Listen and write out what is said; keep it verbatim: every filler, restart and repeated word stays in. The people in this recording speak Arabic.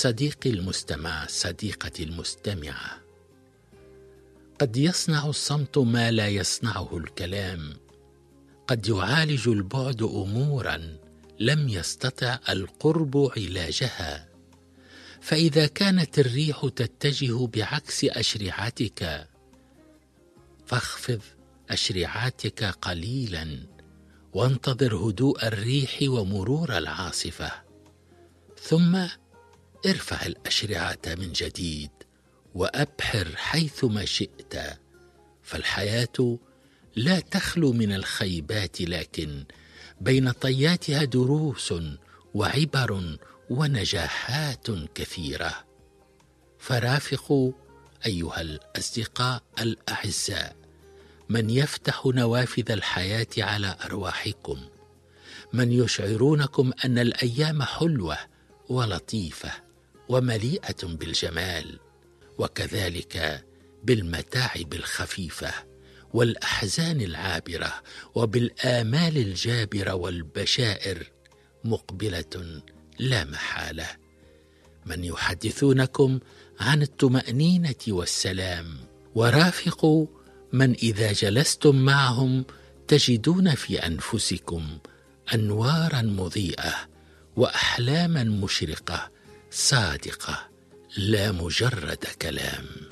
صديقي المستمع، صديقتي المستمعة، قد يصنع الصمت ما لا يصنعه الكلام. قد يعالج البعد أمورا لم يستطع القرب علاجها. فإذا كانت الريح تتجه بعكس أشرعتك فاخفض أشرعاتك قليلا وانتظر هدوء الريح ومرور العاصفة، ثم ارفع الأشرعة من جديد وأبحر حيثما شئت. فالحياة لا تخلو من الخيبات، لكن بين طياتها دروس وعبر ونجاحات كثيرة. فرافقوا أيها الأصدقاء الأعزاء من يفتح نوافذ الحياة على أرواحكم، من يشعرونكم أن الأيام حلوة ولطيفة ومليئة بالجمال، وكذلك بالمتاعب الخفيفة والأحزان العابرة وبالآمال الجابرة والبشائر مقبلة لا محالة. من يحدثونكم عن الطمأنينة والسلام. ورافقوا من إذا جلستم معهم تجدون في أنفسكم أنوارا مضيئة وأحلاما مشرقة صادقة لا مجرد كلام.